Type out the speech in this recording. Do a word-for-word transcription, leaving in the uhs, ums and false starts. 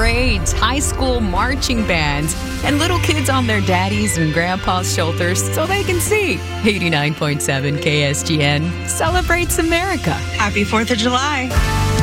parades, high school marching bands, and little kids on their daddies' and grandpa's shoulders so they can see. eighty-nine point seven K S G N celebrates America. Happy fourth of July.